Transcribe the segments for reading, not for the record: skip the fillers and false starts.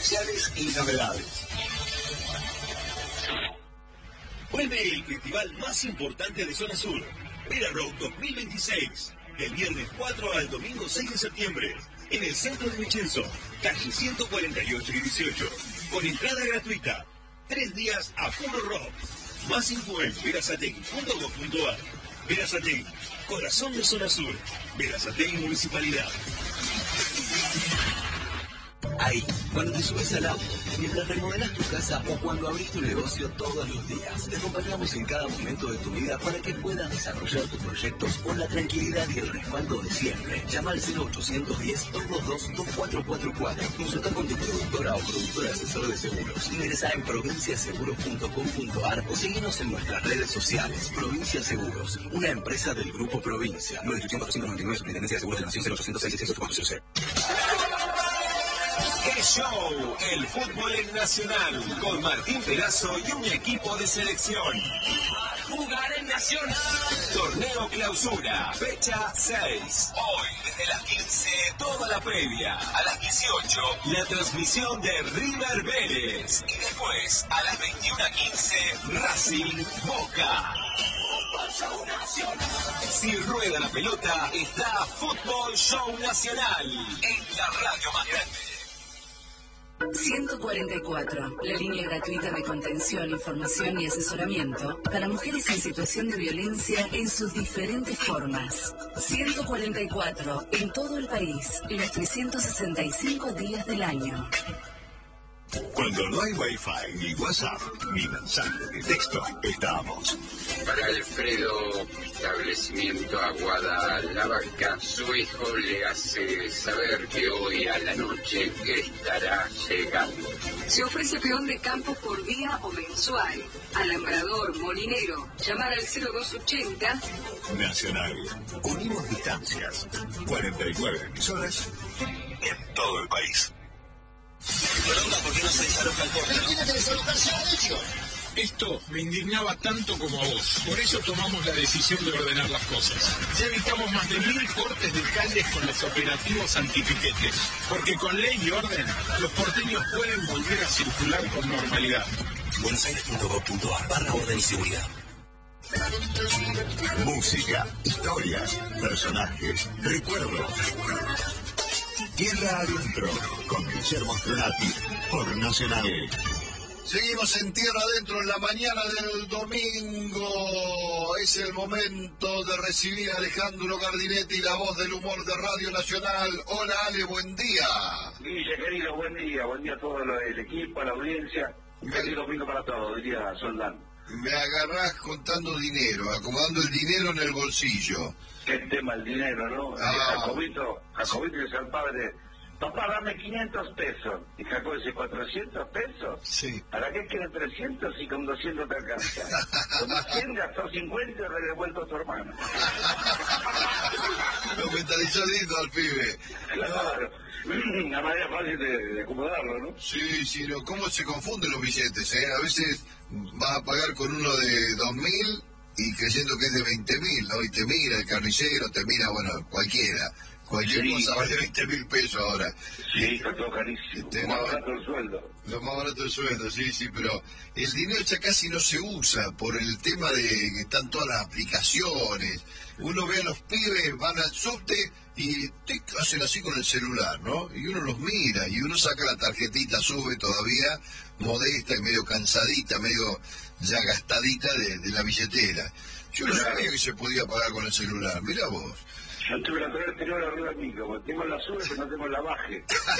especiales y novedades. Vuelve el festival más importante de Zona Sur, Vera Rock 2026, del viernes 4 al domingo 6 de septiembre, en el centro de Vicenzo, calle 148 y 18, con entrada gratuita. 3 días a puro rock. Más info en verazategui.gov.ar. Verazategui, corazón de Zona Sur. Verazategui Municipalidad. Ahí, cuando te subes al auto, mientras remodelás tu casa o cuando abrís tu negocio todos los días, te acompañamos en cada momento de tu vida para que puedas desarrollar tus proyectos con la tranquilidad y el respaldo de siempre. Llama al 0810-222-2444. Consulta con tu productora o productora asesor de seguros. Ingresa en provinciaseguros.com.ar o seguinos en nuestras redes sociales. Provincia Seguros, una empresa del Grupo Provincia. 9-499, Superintendencia de Seguros de la Nación, 0800-666-840. ¡Qué show! El fútbol en Nacional, con Martín Perazo y un equipo de selección. ¡A jugar en Nacional! Torneo Clausura, fecha 6. Hoy, desde las 15, toda la previa. A las 18, la transmisión de River Vélez. Y después, a las 21:15, Racing Boca. Fútbol Show Nacional. Si rueda la pelota, está Fútbol Show Nacional, en la radio más grande. 144, la línea gratuita de contención, información y asesoramiento para mujeres en situación de violencia en sus diferentes formas. 144, en todo el país, los 365 días del año. Cuando no hay Wi-Fi, ni WhatsApp, ni mensaje de texto, estamos. Para Alfredo, establecimiento Aguada La Vaca, su hijo le hace saber que hoy a la noche estará llegando. Se ofrece peón de campo por día o mensual. Alambrador, molinero, llamar al 0280. Nacional. Unimos distancias. 49 emisoras en todo el país. Bronca, ¿por qué no se desaloja el puerto? Pero tiene que desalojarse a ellos. Esto me indignaba tanto como a vos. Por eso tomamos la decisión de ordenar las cosas. Ya evitamos más de 1000 cortes de calles con los operativos antipiquetes. Porque con ley y orden, los porteños pueden volver a circular con normalidad. buenosaires.gov.ar/orden y seguridad. Música, historias, personajes, recuerdos. Tierra Adentro, con Guillermo Stronati, por Nacional. Seguimos en Tierra Adentro en la mañana del domingo. Es el momento de recibir a Alejandro Gardinetti, la voz del humor de Radio Nacional. Hola Ale, buen día. Guille, querido, buen día a todo el equipo, a la audiencia. Feliz domingo para todos, diría Soldán. Me agarrás contando dinero, acomodando el dinero en el bolsillo. Qué tema el dinero, ¿no? Jacobito dice al padre, papá, dame 500 pesos. Y Jacob dice, ¿400 pesos? Sí. ¿Para qué quieren 300 si con 200 te alcanza? Con 100 gastó 50 y le devuelto a tu hermano. Lo mentalizó lindo al pibe. Claro. Una manera fácil de acomodarlo, ¿no? Sí, no. ¿Cómo se confunden los billetes, eh? A veces vas a pagar con uno de 2.000 y creyendo que es de 20.000, ¿no? Y te mira el carnicero, te mira, bueno, cualquier cosa vale 20.000 pesos ahora. Sí, está todo carísimo. Lo más barato el sueldo. Lo más barato el sueldo, sí, pero el dinero ya casi no se usa por el tema de que están todas las aplicaciones. Uno ve a los pibes, van al subte y hacen así con el celular, ¿no? Y uno los mira y uno saca la tarjetita, sube todavía, modesta y medio cansadita, medio ya gastadita de la billetera. Yo no sabía que se podía pagar con el celular, mirá vos. Yo tuve la tener anterior arriba del micro, porque tengo la sube pero no tengo la baje.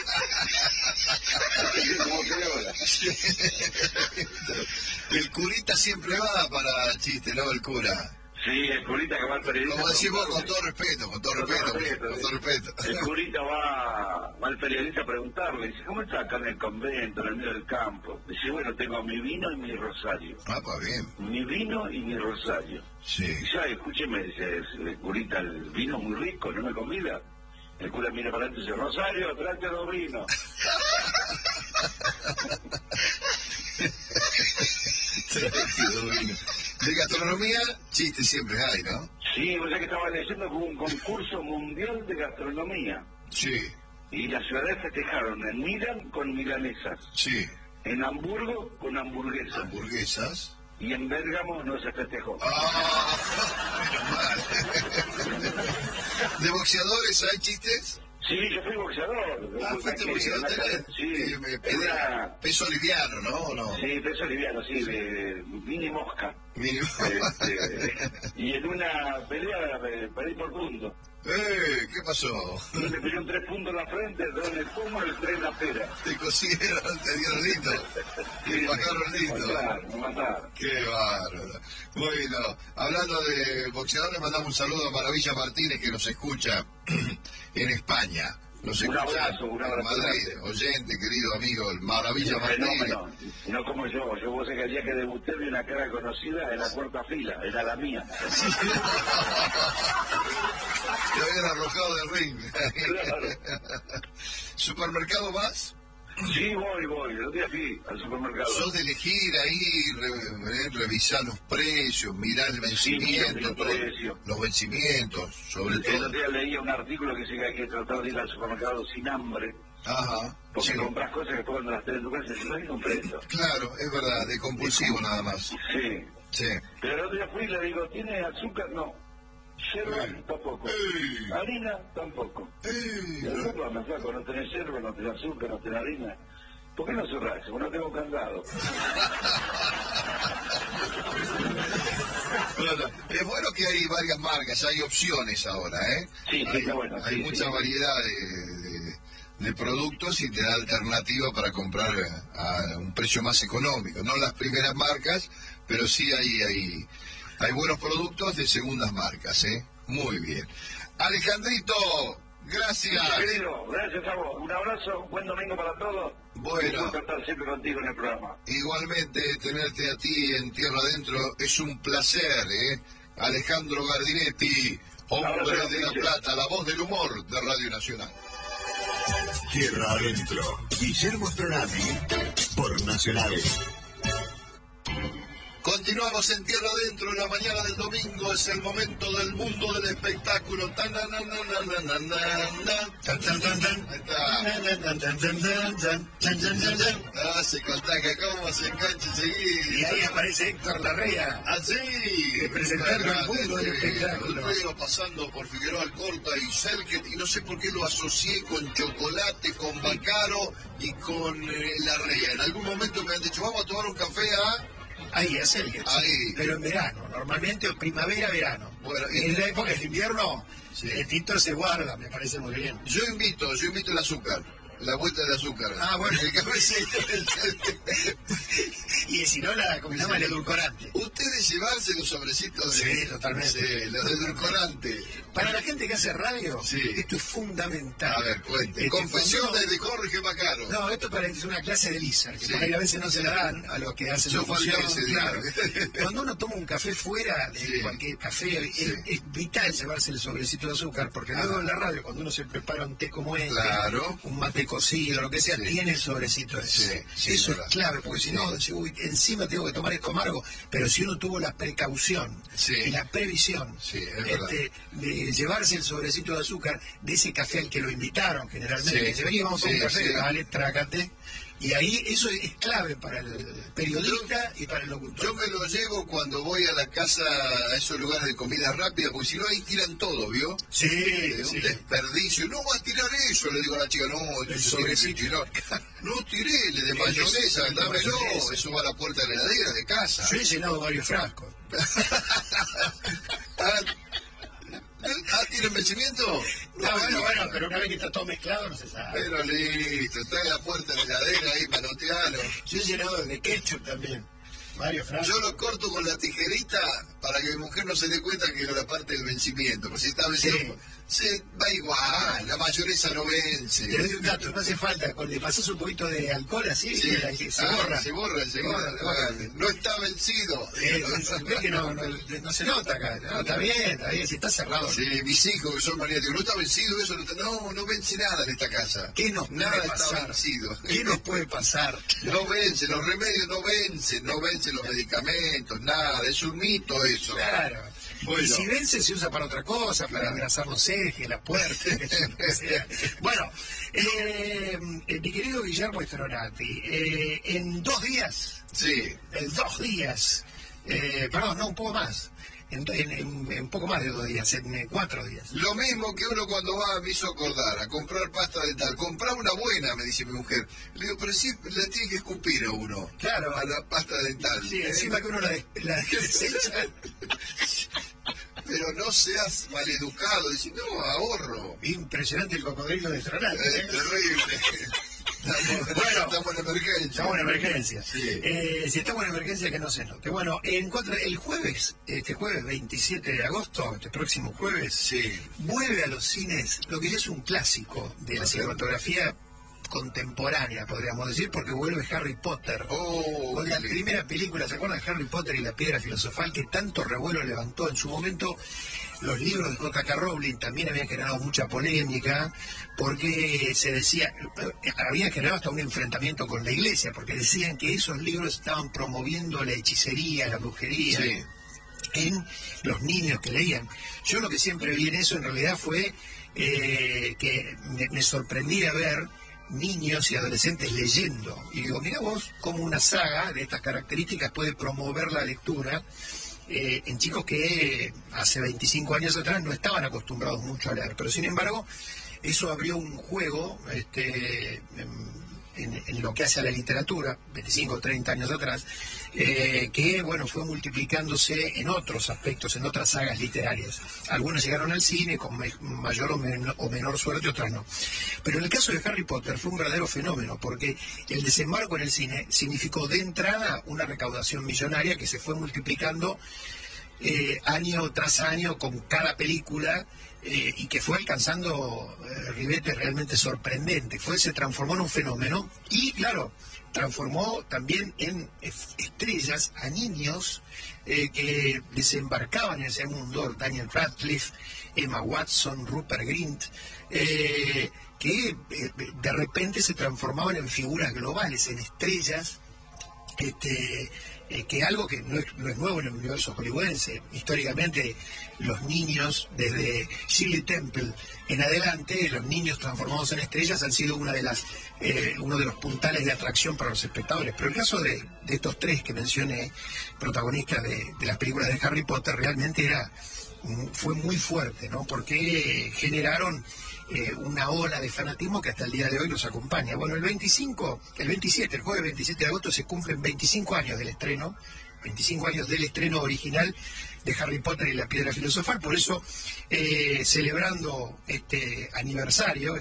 El curita siempre va para chiste, ¿no? El cura. Sí, el curita que va al periodista. Como decís vos, con todo respeto. El curita va al periodista a preguntarle, dice, ¿cómo está acá en el convento, en el medio del campo? Dice, bueno, tengo mi vino y mi rosario. Ah, pues bien. Mi vino y mi rosario. Sí. Dice, ay, escúcheme, dice el curita, el vino muy rico, ¿no me convida? El cura mira para adelante y dice, Rosario, tráete dos vinos. De gastronomía, chistes siempre hay, ¿no? Sí, o sea que estaba leyendo como un concurso mundial de gastronomía. Sí. Y las ciudades festejaron en Milán con milanesas. Sí. En Hamburgo con hamburguesas. Hamburguesas. Y en Bérgamo no se festejó. Ah, menos mal. ¿De boxeadores hay chistes? Sí, yo fui boxeador. Fuiste boxeador también. Sí, peso liviano, ¿no? Sí, peso liviano, sí, de mini mosca. Y en una pelea perdí por punto. ¿Qué pasó? Me pidieron 3 puntos en la frente, 2 en el pómulo y 3 en la pera. Te cosieron, te dieron lindo. Te bajaron lindo. Me mataron. Qué bárbaro. Bueno, hablando de boxeadores, mandamos un saludo a Maravilla Martínez, que nos escucha en España. Un abrazo. En Madrid, oyente, querido amigo, el Maravilla Martínez. No como yo vos sé que el día que debuté vi una cara conocida en la cuarta fila, era la mía. Sí. Te habían arrojado del ring. Claro. ¿Supermercado vas? Sí, voy, el día fui al supermercado. ¿Sos de elegir ahí, revisar los precios, mirar el vencimiento, los vencimientos, sobre todo? El otro día leía un artículo que dice que hay que tratar de ir al supermercado sin hambre. Ajá. Porque compras cosas que después cuando las tenés en tu casa dices, no hay compré esto. Claro, es verdad, de compulsivo nada más. Sí. Pero el otro día fui y le digo, ¿tiene azúcar? No. Yerba, tampoco. Harina, tampoco. Me flaco, no tenés yerba, no tenés azúcar, no tenés harina. ¿Por qué no cerrás? Porque no tengo candado. Bueno, es bueno que hay varias marcas, hay opciones ahora, ¿eh? Sí, está bueno. Hay mucha variedad de productos y te da alternativa para comprar a un precio más económico. No las primeras marcas, pero sí hay buenos productos de segundas marcas, ¿eh? Muy bien. Alejandrito, gracias. Querido, gracias a vos. Un abrazo, buen domingo para todos. Bueno. Me gusta estar siempre contigo en el programa. Igualmente, tenerte a ti en Tierra Adentro es un placer, ¿eh? Alejandro Gardinetti, hombre de La Plata, la voz del humor de Radio Nacional. Tierra Adentro, Guillermo Stronati, por Nacional. Continuamos en Tierra Adentro, en la mañana del domingo, es el momento del mundo del espectáculo. Se contagia cómo se engancha enseguida. Y ahí aparece Héctor Larrea. Así, presentando el mundo del espectáculo. Yo iba pasando por Figueroa Alcorta y Selket y no sé por qué lo asocié con Chocolate, con Bacaro y con Larrea. En algún momento me han dicho, vamos a tomar un café Ahí, a Selket. Pero en verano, normalmente o primavera-verano. Bueno, en la época del invierno, el tinto se guarda, me parece muy bien. Yo invito el azúcar. La vuelta de azúcar. Bueno. El cafecito. Y si no, la combinamos el edulcorante. Ustedes llevarse los sobrecitos Sí, totalmente. Los edulcorantes. Para la gente que hace radio, esto es fundamental. A ver, cuente. Confesión de Jorge Bacaro. No, esto es una clase de Lizard, que por ahí a veces no se la dan a los que hacen locución. Claro. Cuando uno toma un café fuera de cualquier café, es vital llevarse el sobrecito de azúcar, porque luego en la radio, cuando uno se prepara un té como este, un mate cocido, lo que sea, tiene el sobrecito ese. Eso es clave, porque si no, encima tengo que tomar esto amargo, pero si uno tuvo la precaución y la previsión de llevarse el sobrecito de azúcar de ese café al que lo invitaron generalmente, dice, vení, vamos a un café, dale, trácate. Y ahí eso es clave para el periodista y para el locutor. Yo me lo llevo cuando voy a la casa, a esos lugares de comida rápida, porque si no ahí tiran todo, ¿vio? Un desperdicio. No voy a tirar eso, le digo a la chica, no, el sobrecito. No tiré, de mayonesa, dámelo. Eso va a la puerta de la heladera de casa. Yo he llenado varios frascos. ¿Tiene vencimiento? Bueno, pero una vez que está todo mezclado no se sabe. Pero listo, está en la puerta de la heladera ahí, manotealo. Yo he llenado de ketchup también. Varios frascos. Yo lo corto con la tijerita para que mi mujer no se dé cuenta que es la parte del vencimiento. Porque si está vencido, se va igual, la mayonesa no vence. Te doy un dato, no hace falta, cuando le pasas un poquito de alcohol así, se borra. Se borra. No está vencido. Ve que no se nota acá. No, está bien, si está cerrado. Sí, mis hijos que son maniáticos, no está vencido eso, no vence nada en esta casa. ¿Qué nos puede pasar? Está vencido. ¿Qué nos puede pasar? No vence, los remedios no vencen los medicamentos, nada, es un mito eso. Claro. Bueno. Y si vence se usa para otra cosa, para engrasar los ejes, las puertas. Bueno, mi querido Guillermo Stronati, en 2 días. Sí. En 2 días. Perdón, no, un poco más. En poco más de 2 días, en 4 días. Lo mismo que uno cuando va, me hizo acordar, a comprar pasta dental. Comprar una buena, me dice mi mujer. Le digo, pero sí, le tiene que escupir a uno. Claro. A la pasta dental. Sí, encima que uno la desecha. Pero no seas maleducado, dice, no, ahorro. Impresionante el cocodrilo de Stronati. Es terrible. Estamos en emergencia. Estamos en emergencia. Sí. Si estamos en emergencia, que no se note. Bueno, el jueves, este jueves 27 de agosto, este próximo jueves, sí, vuelve a los cines lo que ya es un clásico de la cinematografía contemporánea, podríamos decir, porque vuelve Harry Potter. Con la primera película, ¿se acuerdan de Harry Potter y la Piedra Filosofal, que tanto revuelo levantó en su momento? Los libros de J.K. Rowling también habían generado mucha polémica, porque se decía, habían generado hasta un enfrentamiento con la iglesia, porque decían que esos libros estaban promoviendo la hechicería, la brujería, sí, en los niños que leían. Yo lo que siempre vi en eso en realidad fue que me sorprendía ver niños y adolescentes leyendo. Y digo, mira vos cómo una saga de estas características puede promover la lectura en chicos que hace 25 años atrás no estaban acostumbrados mucho a leer. Pero sin embargo, eso abrió un juego en lo que hace a la literatura, 25 o 30 años atrás, que bueno, fue multiplicándose en otros aspectos, en otras sagas literarias. Algunas llegaron al cine con mayor o menor suerte, otras no. Pero en el caso de Harry Potter fue un verdadero fenómeno, porque el desembarco en el cine significó de entrada una recaudación millonaria que se fue multiplicando año tras año con cada película, y que fue alcanzando ribetes realmente sorprendentes. Se transformó en un fenómeno y, claro, transformó también en estrellas a niños que desembarcaban en ese mundo. Daniel Radcliffe, Emma Watson, Rupert Grint, que de repente se transformaban en figuras globales, en estrellas, que algo que no es nuevo en el universo hollywoodense. Históricamente los niños, desde Shirley Temple en adelante, los niños transformados en estrellas han sido uno de los puntales de atracción para los espectadores. Pero el caso de estos 3 que mencioné, protagonistas de las películas de Harry Potter, realmente fue muy fuerte, ¿no? Porque generaron una ola de fanatismo que hasta el día de hoy los acompaña. Bueno, el jueves 27 de agosto se cumplen 25 años del estreno, 25 años del estreno original de Harry Potter y la Piedra Filosofal. Por eso, celebrando este aniversario,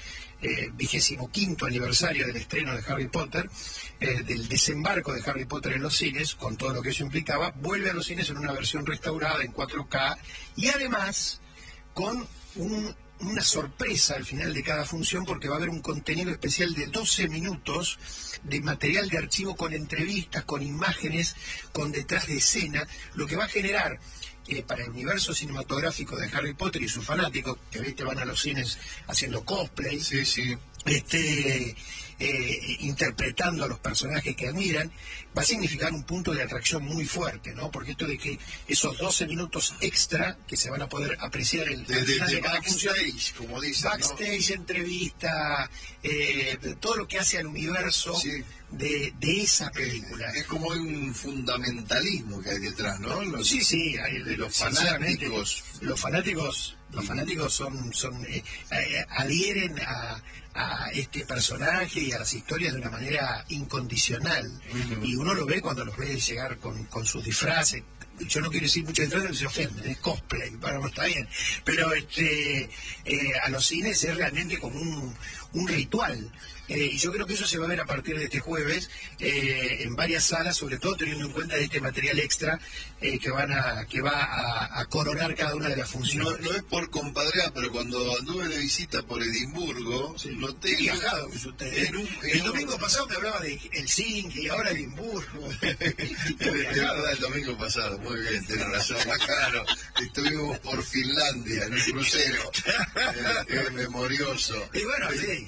25º aniversario del estreno de Harry Potter, del desembarco de Harry Potter en los cines, con todo lo que eso implicaba, vuelve a los cines en una versión restaurada en 4K y además con una sorpresa al final de cada función, porque va a haber un contenido especial de 12 minutos de material de archivo con entrevistas, con imágenes, con detrás de escena, lo que va a generar para el universo cinematográfico de Harry Potter y sus fanáticos, que ¿viste? Van a los cines haciendo cosplay, sí, sí, interpretando a los personajes que admiran, va a significar un punto de atracción muy fuerte, ¿no? Porque esto de que esos 12 minutos extra que se van a poder apreciar al final de cada función, como dicen, backstage, ¿no? Entrevista, todo lo que hace al universo, sí, de esa película. Es como un fundamentalismo que hay detrás, ¿no? Sí, de los fanáticos. Los fanáticos adhieren a este personaje y a las historias de una manera incondicional. Uh-huh. Y uno lo ve cuando los ve llegar con sus disfraces. Yo no quiero decir mucho disfraces, se ofenden, es cosplay, bueno, está bien. Pero a los cines es realmente como un ritual. Y yo creo que eso se va a ver a partir de este jueves en varias salas, sobre todo teniendo en cuenta este material extra que va a coronar cada una de las funciones. No es por compadrear, pero cuando anduve de visita por Edimburgo, sí, noté... ¿Qué viajado que usted? El domingo pasado me hablaba de Helsinki y ahora Edimburgo. De verdad, el domingo pasado, muy bien, tenés razón, claro. Estuvimos por Finlandia en un crucero, memorioso. Y bueno, sí.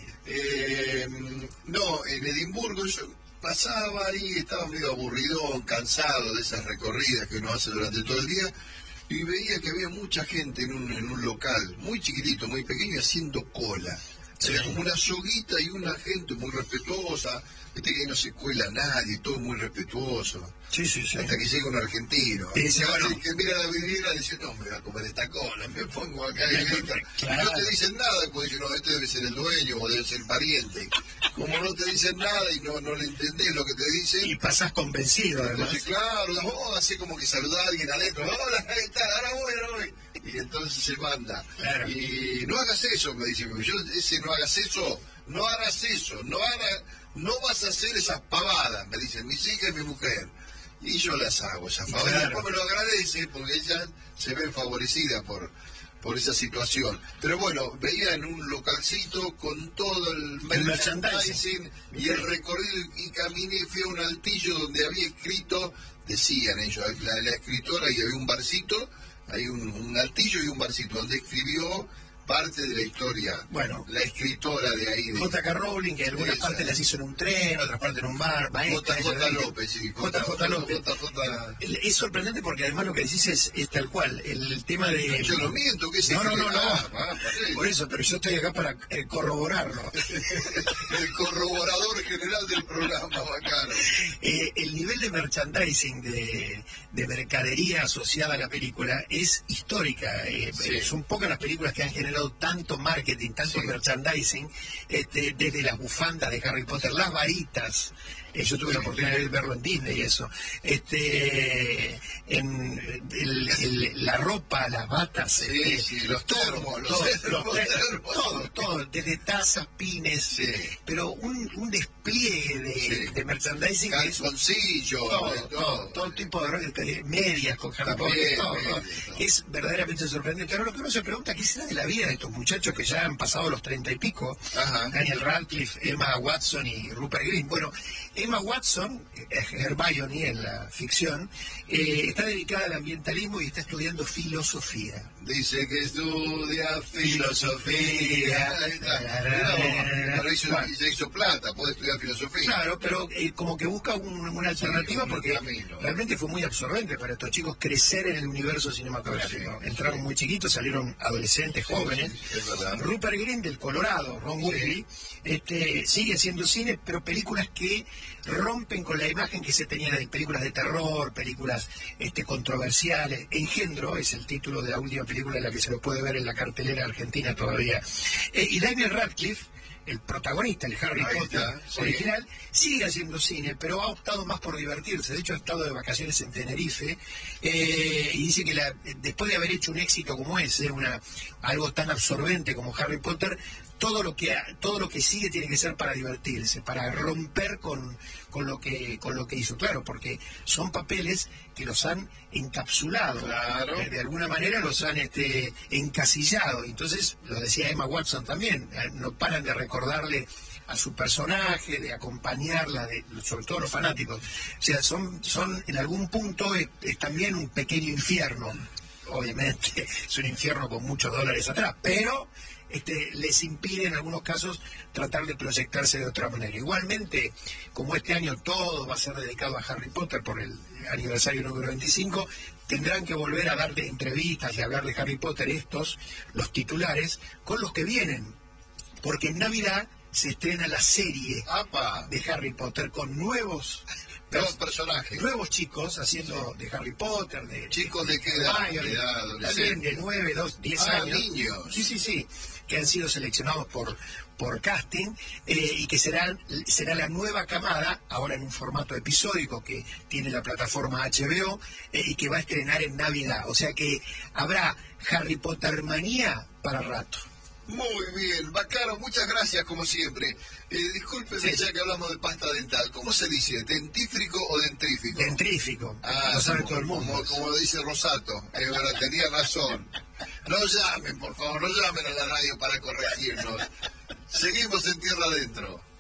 No, en Edimburgo yo pasaba ahí, estaba medio aburridón, cansado de esas recorridas que uno hace durante todo el día, y veía que había mucha gente en un local, muy chiquitito, muy pequeño, haciendo cola. Era como una soguita y una gente muy respetuosa, viste que no se cuela nadie, todo muy respetuoso. Sí. Hasta que llega un argentino. Y dice, bueno, que mira la vidriera y dice, no, me voy a comer esta cola, me pongo acá y grito. Claro. Y no te dicen nada, pues dicen, no, este debe ser el dueño o debe ser el pariente. Como no te dicen nada y no le entendés lo que te dicen. Y pasás convencido, además. Entonces, claro, así como que saluda a alguien adentro, hola, ahí está, ahora voy. Y entonces se manda. Claro. Y no hagas eso, me dice, yo no hagas eso, no vas a hacer esas pavadas, me dicen mis hijas y mi mujer. Y yo las hago, esas pavadas. Claro. Después me lo agradece porque ellas se ven favorecidas por esa situación. Pero bueno, veía en un localcito con todo el merchandising y el recorrido y caminé, fui a un altillo donde había escrito, decían ellos, la escritora, y había un barcito, hay un altillo y un barcito donde escribió parte de la historia. Bueno, la escritora de ahí. J.K. Rowling, que algunas partes las hizo en un tren, otras partes en un bar. J.J. López, sí. J.J. López. Es sorprendente porque además lo que decís es tal cual. El tema de... Yo no miento, que no. Por eso, pero yo estoy acá para corroborarlo. El corroborador general del programa, bacano. El nivel de merchandising, de mercadería asociada a la película es histórica. Son pocas las películas que han generado tanto marketing, tanto merchandising, desde las bufandas de Harry Potter, las varitas. Yo tuve la oportunidad de verlo en Disney y eso. La ropa, las batas, los termos, todo, desde tazas, pines, pero un despliegue de merchandising. Calzoncillos, todo tipo de medias con Harry Potter, todo. Es verdaderamente sorprendente. Ahora lo que uno se pregunta, ¿qué será de la vida de estos muchachos que ya han pasado los 30 y pico? Daniel Radcliffe, Emma Watson y Rupert Grint. Bueno, Emma Watson, Hermione en la ficción, está dedicada al ambientalismo y está estudiando filosofía. Dice que estudia filosofía. Ya hizo plata, puede estudiar filosofía. Claro, pero como que busca una alternativa porque realmente fue muy absorbente para estos chicos crecer en el universo cinematográfico. Entraron muy chiquitos, salieron adolescentes, jóvenes. Rupert Grint del Colorado, Ron Weasley, sigue haciendo cine, pero películas que rompen con la imagen que se tenía de películas de terror, películas controversiales. Engendro es el título de la última película en la que se lo puede ver en la cartelera argentina todavía. Y Daniel Radcliffe, el protagonista, el Harry Potter original, sigue haciendo cine, pero ha optado más por divertirse. De hecho, ha estado de vacaciones en Tenerife y dice que después de haber hecho un éxito como ese, algo tan absorbente como Harry Potter, todo lo que sigue tiene que ser para divertirse, para romper con lo que hizo. Claro, porque son papeles que los han encapsulado, de alguna manera los han encasillado. Entonces, lo decía Emma Watson también, no paran de recordarle a su personaje, de acompañarla, sobre todo los fanáticos. O sea, son en algún punto es también un pequeño infierno. Obviamente es un infierno con muchos dólares atrás, pero les impide en algunos casos tratar de proyectarse de otra manera. Igualmente, como este año todo va a ser dedicado a Harry Potter por el aniversario número 25, tendrán que volver a darle entrevistas y hablar de Harry Potter los titulares, con los que vienen, porque en Navidad se estrena la serie de Harry Potter con nuevos personajes, nuevos chicos haciendo de Harry Potter, chicos de qué edad, también de 9, 10 años, niños, sí, que han sido seleccionados por casting y que será la nueva camada, ahora en un formato episódico que tiene la plataforma HBO y que va a estrenar en Navidad. O sea que habrá Harry Potter manía para rato. Muy bien, bacano, muchas gracias como siempre. Discúlpeme, ya que hablamos de pasta dental, ¿cómo se dice? ¿Dentífrico o dentrífico? Dentrífico, lo sabe todo el mundo. Como lo dice Rosato, tenía razón. No llamen, por favor, no llamen a la radio para corregirnos. Seguimos en Tierra Adentro.